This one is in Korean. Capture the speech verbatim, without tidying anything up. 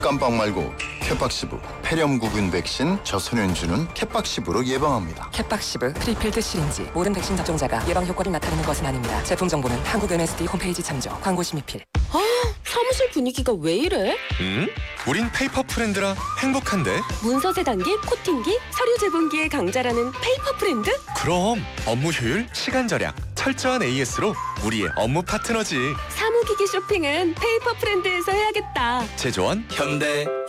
깜빡 말고 캣박시브 폐렴구균 백신 저소년주는 캣박시브로 예방합니다. 캣박시브 프리필드 시린지 모든 백신 접종자가 예방 효과를 나타내는 것은 아닙니다. 제품 정보는 한국 엠에스디 홈페이지 참조. 광고 심의필. 아, 사무실 분위기가 왜 이래? 음? 우린 페이퍼 프렌드라 행복한데? 문서 세단기, 코팅기, 서류 제본기의 강자라는 페이퍼 프렌드? 그럼 업무 효율, 시간 절약, 철저한 에이에스로 우리의 업무 파트너지. 사무기기 쇼핑은 페이퍼 프렌드에서 해야겠다. 제조원 현대